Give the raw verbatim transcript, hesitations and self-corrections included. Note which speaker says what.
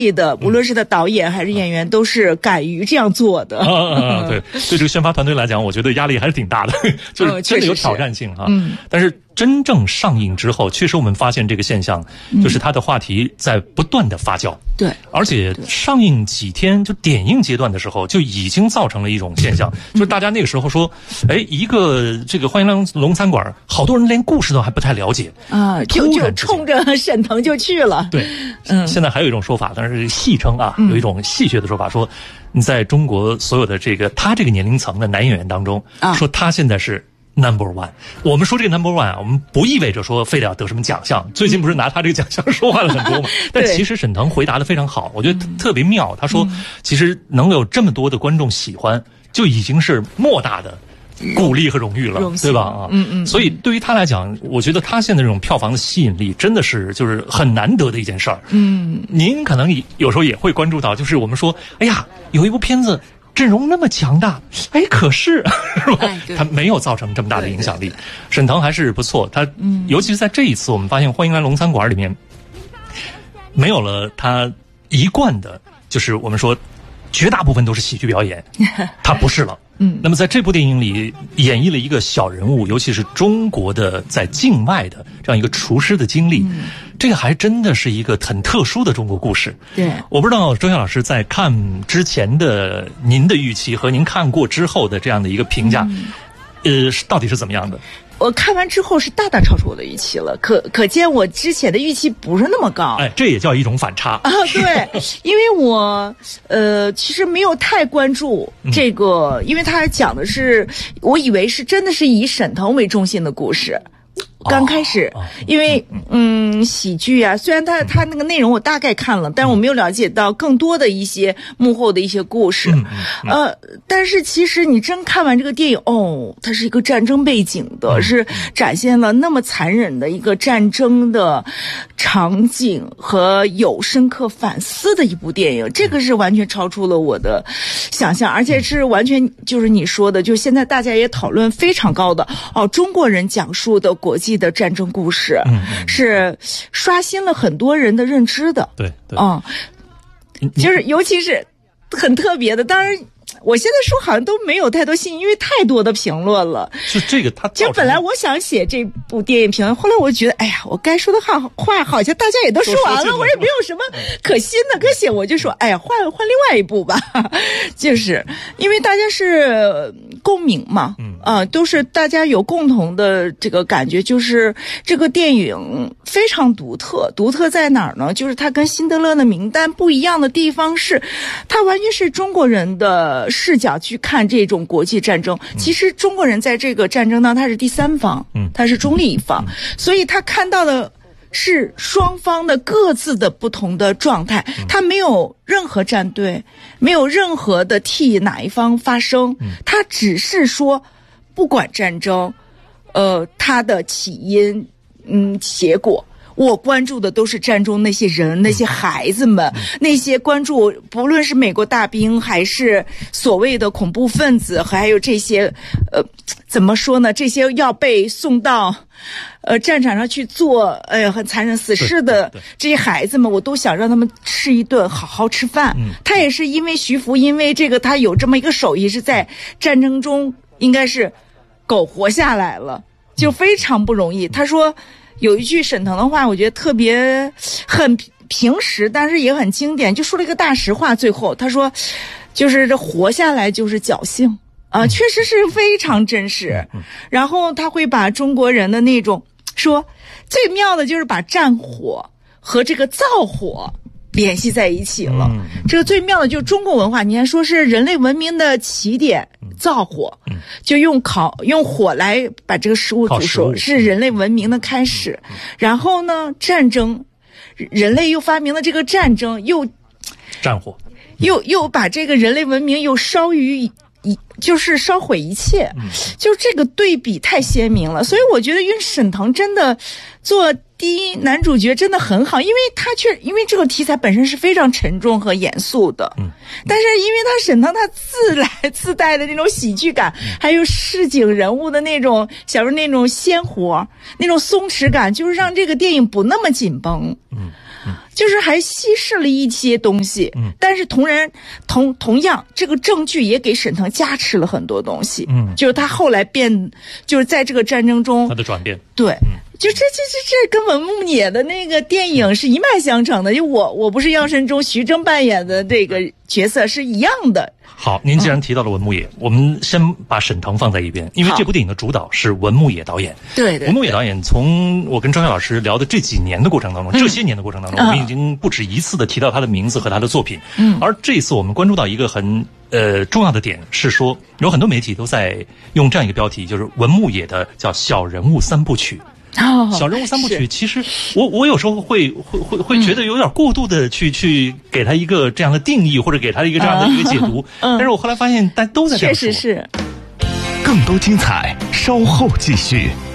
Speaker 1: 的，无论是的导演还是演员，都是敢于这样做的。
Speaker 2: 啊，对，对这个宣发团队来讲，我觉得压力还是挺大的，就是真的有挑战性哈。嗯，但是真正上映之后，确实我们发现这个现象，就是它的话题在不断的发酵。对，而且上映几天就点映阶段的时候，就已经造成了一种现象，就是大家那个时候说，哎，一个这个欢迎龙餐馆，好多人连故事都还不太了解
Speaker 1: 啊，就就冲着沈腾就去了。
Speaker 2: 对，嗯，现在还有一种说法，但是戏称啊，有一种戏谑的说法，说你在中国所有的这个他这个年龄层的男演员当中，说他现在是number one。我们说这个 number one 啊，我们不意味着说非得要得什么奖项。最近不是拿他这个奖项说话了很多嘛？但其实沈腾回答的非常好，我觉得特别妙。他说，其实能有这么多的观众喜欢，就已经是莫大的鼓励和荣誉了，对吧？啊，嗯嗯。所以对于他来讲，我觉得他现在这种票房的吸引力真的是就是很难得的一件事儿。嗯，您可能有时候也会关注到，就是我们说，哎呀，有一部片子阵容那么强大，哎，可是是吧？他没有造成这么大的影响力。沈腾还是不错，他嗯，尤其是在这一次，我们发现《欢迎来龙餐馆》里面没有了他一贯的，就是我们说绝大部分都是喜剧表演，他不是了。嗯，那么在这部电影里演绎了一个小人物，尤其是中国的在境外的这样一个厨师的经历，嗯，这个还真的是一个很特殊的中国故事。对，我不知道周晓老师在看之前的您的预期和您看过之后的这样的一个评价，嗯，呃，到底是怎么样的？
Speaker 1: 我看完之后是大大超出我的预期了，可可见我之前的预期不是那么高。
Speaker 2: 哎，这也叫一种反差
Speaker 1: 啊！对，因为我呃其实没有太关注这个，嗯，因为他讲的是，我以为是真的是以沈腾为中心的故事。刚开始，哦，因为嗯喜剧啊，虽然他他那个内容我大概看了，但是我没有了解到更多的一些幕后的一些故事。嗯嗯，呃，但是其实你真看完这个电影，哦，它是一个战争背景的，嗯，是展现了那么残忍的一个战争的场景和有深刻反思的一部电影，这个是完全超出了我的想象，而且是完全就是你说的，就现在大家也讨论非常高的哦，中国人讲述的国际的战争故事，嗯嗯，是刷新了很多人的认知的。对对，嗯，就是尤其是很特别的，当然我现在说好像都没有太多信，因为太多的评论了。
Speaker 2: 就这个他
Speaker 1: 就本来我想写这部电影评论，后来我就觉得，哎呀，我该说的话话好像大家也都说完了，我也没有什么可新的可写，我就说，哎呀，换换另外一部吧。就是因为大家是共鸣嘛，嗯啊，都是大家有共同的这个感觉，就是这个电影非常独特。独特在哪儿呢？就是它跟辛德勒的名单不一样的地方是，它完全是中国人的视角去看这种国际战争。其实中国人在这个战争当中他是第三方，他是中立一方，所以他看到的是双方的各自的不同的状态，他没有任何站队，没有任何的替哪一方发声，他只是说不管战争呃它的起因嗯结果，我关注的都是战中那些人，那些孩子们，那些关注不论是美国大兵还是所谓的恐怖分子，还有这些呃怎么说呢，这些要被送到呃战场上去做呃很残忍死事的这些孩子们，我都想让他们吃一顿好好吃饭。嗯，他也是因为徐福，因为这个他有这么一个手艺，是在战争中应该是苟活下来了，就非常不容易。他说有一句沈腾的话，我觉得特别很平时，但是也很经典，就说了一个大实话。最后他说，就是这活下来就是侥幸啊，确实是非常真实。然后他会把中国人的那种说，最妙的就是把战火和这个造火联系在一起了。嗯、这个最妙的就是中国文化，你看说是人类文明的起点，造火，嗯、就用烤用火来把这个食物煮熟，是人类文明的开始。嗯、然后呢，战争，人类又发明了这个战争，又
Speaker 2: 战火，
Speaker 1: 又又把这个人类文明又烧于一，就是烧毁一切，嗯、就这个对比太鲜明了。所以我觉得윤沈腾真的做第一男主角真的很好，因为他却因为这个题材本身是非常沉重和严肃的，嗯、但是因为他沈腾他自来自带的那种喜剧感，嗯、还有市井人物的那种小时候那种鲜活那种松弛感，就是让这个电影不那么紧绷。嗯
Speaker 2: 嗯，
Speaker 1: 就是还稀释了一些东西。嗯，但是同然同同样，这个证据也给沈腾加持了很多东西。嗯，就是他后来变，就是在这个战争中
Speaker 2: 他的转变。
Speaker 1: 对。嗯，就这这这这跟文牧野的那个电影是一脉相承的，就我我不是药神中徐峥扮演的这个角色是一样的。
Speaker 2: 好，您既然提到了文牧野，嗯、我们先把沈腾放在一边，因为这部电影的主导是文牧野导演。
Speaker 1: 对对。
Speaker 2: 文牧野导演从我跟张晓老师聊的这几年的过程当中，嗯、这些年的过程当中，嗯、我们已经不止一次的提到他的名字和他的作品。嗯。而这一次我们关注到一个很呃重要的点是说，有很多媒体都在用这样一个标题，就是文牧野的叫小人物三部曲。
Speaker 1: 哦，
Speaker 2: 小人物三部曲，其实我我有时候会会会会觉得有点过度的去、嗯、去给他一个这样的定义，或者给他一个这样的一个解读。嗯，但是我后来发现大家都在这样说。
Speaker 1: 确实是。
Speaker 3: 更多精彩，稍后继续。